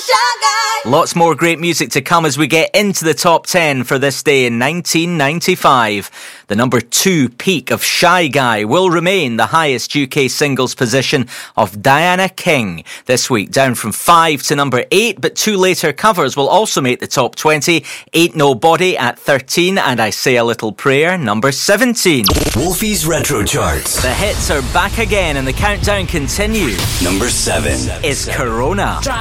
Lots more great music to come as we get into the top 10 for this day in 1995. The number 2 peak of Shy Guy will remain the highest UK singles position of Diana King this week, down from 5 to number 8, but 2 later covers will also make the top 20. Ain't Nobody at 13 and I Say a Little Prayer, number 17. Wolfie's Retro Charts. The hits are back again and the countdown continues. Number 7 is Corona.